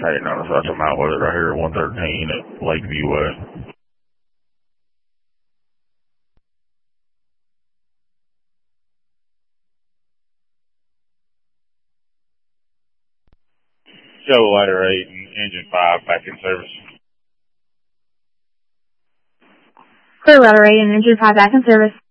Hey, no, that's right to my weather right here at 113 at Lakeview Way. Chevrolet 8 and engine 5 back in service. Clearwater 8 and engine 5 back in service.